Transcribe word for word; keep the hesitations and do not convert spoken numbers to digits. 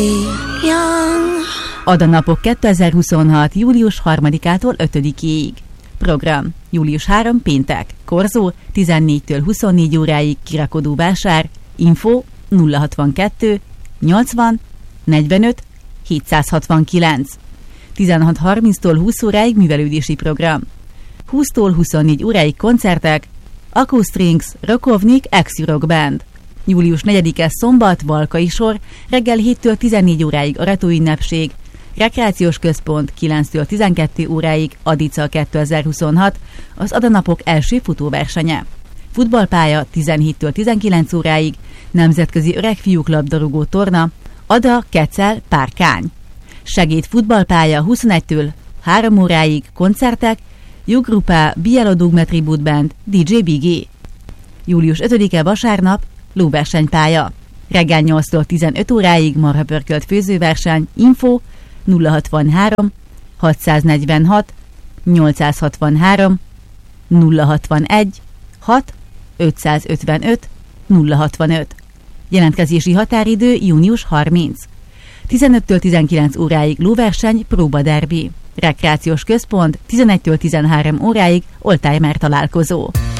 Adanapok kétezer-huszonhat. július harmadikától ötödikéig. Program. július harmadika. péntek. Korzó tizennégytől huszonnégy óráig kirakodó vásár. Info nulla hatvankettő nyolcvan negyvenöt hétszázhatvankilenc. tizenhat harminctól húsz óráig művelődési program. húsztól huszonnégy óráig koncertek. Akustrings, Rokovnik, ex-Rock Band. július negyedike szombat, Valkai sor, reggel héttől tizennégy óráig aratóünnepség, rekreációs központ kilenctől tizenkettő óráig Adica kétezer-huszonhat, az Adanapok első futóversenye. Futballpálya tizenhéttől tizenkilenc óráig, nemzetközi öregfiúk labdarúgó torna, Ada, Kecel, Párkány. Segéd futballpálya huszonegytől három óráig, koncertek, Jugrupa, Bielodugme Tribute Band, dé dzsé Bigé. július ötödike vasárnap, lóversenypálya. Reggel nyolctól tizenöt óráig marhapörkölt főzőverseny, info nulla hatvanhárom hatszáznegyvenhat nyolcszázhatvanhárom nulla hatvanegy hat ötszázötvenöt nulla hatvanöt. Jelentkezési határidő június harmincadika. tizenöttől tizenkilenc óráig lóverseny, próbaderbi. Rekreációs központ tizenegytől tizenhárom óráig oldtimer találkozó.